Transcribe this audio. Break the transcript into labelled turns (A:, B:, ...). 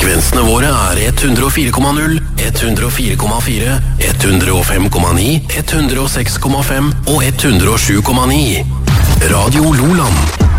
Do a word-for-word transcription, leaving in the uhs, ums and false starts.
A: Frekvensene våre er ett hundre og fire komma null, ett hundre og fire komma fire, ett hundre og fem komma ni, ett hundre og seks komma fem og ett hundre og sju komma ni. Radio Loland.